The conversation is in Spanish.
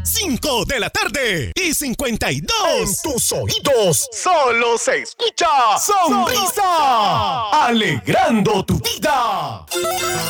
5 de la tarde y 52. En tus oídos solo se escucha Sonrisa, alegrando tu vida.